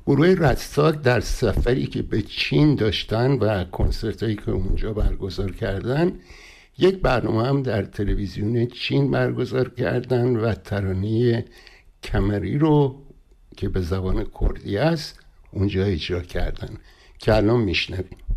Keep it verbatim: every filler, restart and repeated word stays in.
گروه رستاک در سفری که به چین داشتن و کنسرت هایی که اونجا برگزار کردن، یک برنامه هم در تلویزیون چین برگزار کردن و ترانه کمری رو که به زبان کردی است اونجا اجرا کردن که الان میشنویم.